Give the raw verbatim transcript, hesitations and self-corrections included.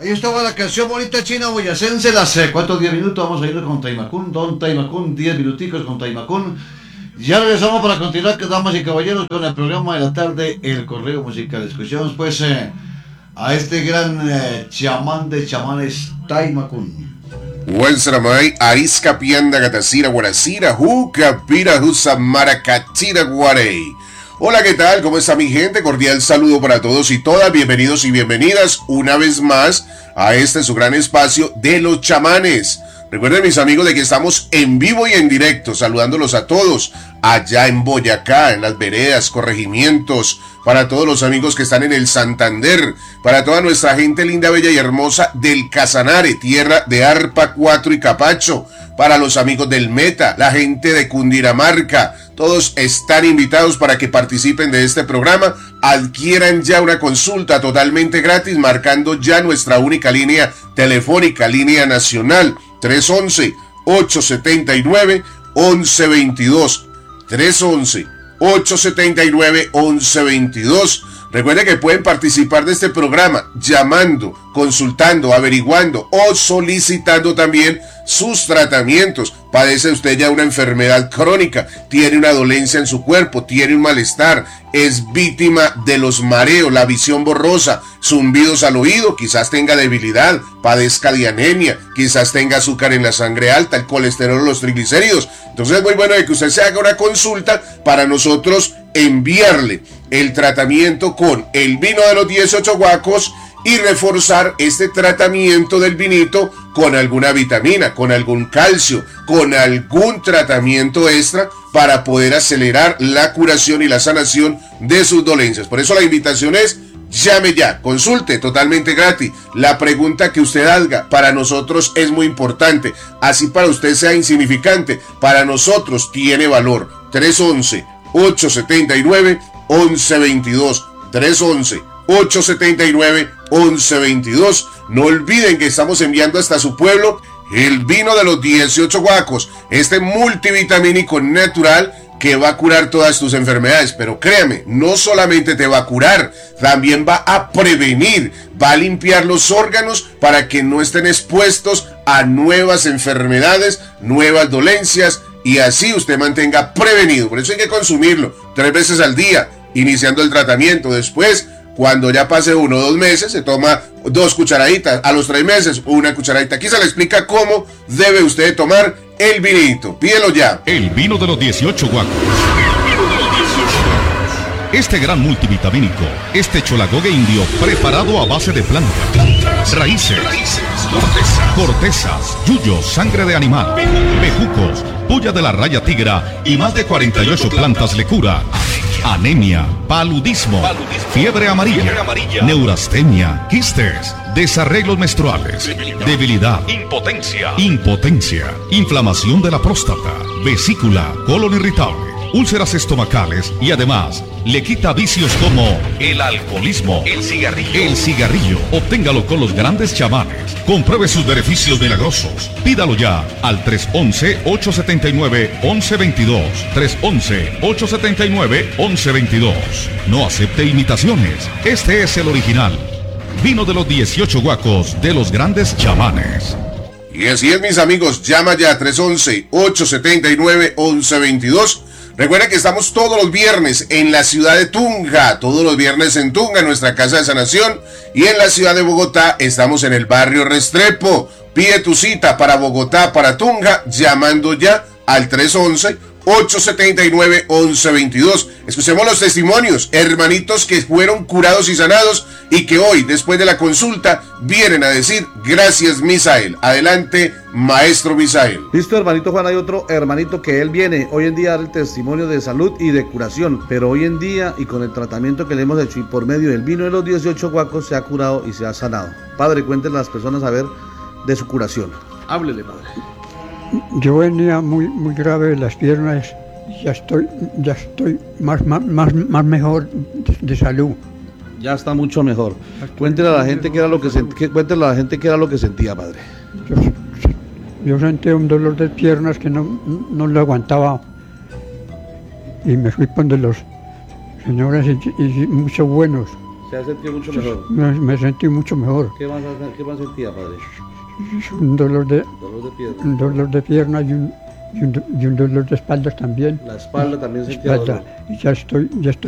Ahí estaba la canción bonita china boyacense, las eh, cuatro diez minutos, vamos a ir con Taimakún, Don Taimakún, diez minuticos con Taimakún. Ya regresamos para continuar, damas y caballeros, con el programa de la tarde, el correo musical. Escuchamos pues eh, a este gran eh, chamán de chamanes, Taimakún. Wensaramay, Arisca Pianda Gatacira Guaracira, Juca Pira Husamara Catira Guarey. Hola, ¿qué tal? ¿Cómo está mi gente? Cordial saludo para todos y todas. Bienvenidos y bienvenidas una vez más a este su gran espacio de los chamanes. Recuerden, mis amigos, de que estamos en vivo y en directo, saludándolos a todos allá en Boyacá, en las veredas, corregimientos, para todos los amigos que están en el Santander, para toda nuestra gente linda, bella y hermosa del Casanare, tierra de Arpa, Cuatro y Capacho, para los amigos del Meta, la gente de Cundinamarca. Todos están invitados para que participen de este programa. Adquieran ya una consulta totalmente gratis marcando ya nuestra única línea telefónica, línea nacional, tres once, ocho setenta y nueve, once veintidós. tres once, ocho setenta y nueve, once veintidós. Recuerden que pueden participar de este programa llamando, consultando, averiguando o solicitando también sus tratamientos. Padece usted ya una enfermedad crónica, tiene una dolencia en su cuerpo, tiene un malestar, es víctima de los mareos, la visión borrosa, zumbidos al oído, quizás tenga debilidad, padezca de anemia, quizás tenga azúcar en la sangre alta, el colesterol, los triglicéridos. Entonces es muy bueno de que usted se haga una consulta para nosotros enviarle el tratamiento con el vino de los dieciocho guacos y reforzar este tratamiento del vinito con alguna vitamina, con algún calcio, con algún tratamiento extra para poder acelerar la curación y la sanación de sus dolencias. Por eso la invitación es: llame ya, consulte totalmente gratis. La pregunta que usted haga para nosotros es muy importante, así para usted sea insignificante, para nosotros tiene valor. tres once, ocho setenta y nueve, once veintidós. tres once, ocho setenta y nueve, once veintidós. No olviden que estamos enviando hasta su pueblo el vino de los dieciocho guacos, este multivitamínico natural que va a curar todas tus enfermedades. Pero créame, no solamente te va a curar, también va a prevenir, va a limpiar los órganos para que no estén expuestos a nuevas enfermedades, nuevas dolencias, y así usted mantenga prevenido. Por eso hay que consumirlo tres veces al día, iniciando el tratamiento. Después, cuando ya pase uno o dos meses, se toma dos cucharaditas. A los tres meses, una cucharadita. Aquí se le explica cómo debe usted tomar el vinito. Pídelo ya. El vino de los dieciocho guacos. Este gran multivitamínico, este cholagogue indio preparado a base de plantas, raíces, cortezas, yuyos, sangre de animal, bejucos, puya de la raya tigra y más de cuarenta y ocho plantas le cura. Anemia, paludismo, fiebre amarilla, neurastenia, quistes, desarreglos menstruales, debilidad, impotencia, impotencia, inflamación de la próstata, vesícula, colon irritable, úlceras estomacales y además le quita vicios como el alcoholismo, el cigarrillo. El cigarrillo. Obténgalo con los grandes chamanes. Compruebe sus beneficios milagrosos. Pídalo ya al tres once, ocho setenta y nueve, once veintidós. tres once, ocho setenta y nueve, once veintidós. No acepte imitaciones. Este es el original. Vino de los dieciocho guacos de los grandes chamanes. Y así es, mis amigos, llama ya tres once, ocho setenta y nueve, once veintidós. Recuerda que estamos todos los viernes en la ciudad de Tunja, todos los viernes en Tunja, en nuestra casa de sanación, y en la ciudad de Bogotá estamos en el barrio Restrepo. Pide tu cita para Bogotá, para Tunja, llamando ya al tres once, ocho setenta y nueve, once veintidós. Escuchemos los testimonios, hermanitos que fueron curados y sanados y que hoy, después de la consulta, vienen a decir: gracias, Misael. Adelante, maestro Misael. Listo, hermanito Juan, hay otro hermanito que él viene hoy en día a dar el testimonio de salud y de curación, pero hoy en día y con el tratamiento que le hemos hecho y por medio del vino de los dieciocho guacos se ha curado y se ha sanado. Padre, cuéntenle a las personas a ver de su curación. Háblele, padre. Yo venía muy muy grave de las piernas, ya estoy ya estoy más más más, más mejor de, de salud. Ya está mucho mejor. Cuéntele a la gente qué era lo que sentía, cuéntele a la gente qué era lo que sentía, padre. Yo, yo sentía un dolor de piernas que no, no lo aguantaba y me fui con de los señores y, y muchos buenos. ¿Se ha sentido mucho mejor? Me, me sentí mucho mejor. ¿Qué más, qué más sentía, padre? Un dolor de, Dolor de pierna. un dolor de pierna y un, y un, y un dolor de espaldas también. La espalda también sentía Espalda. dolor. Y ya estoy, ya estoy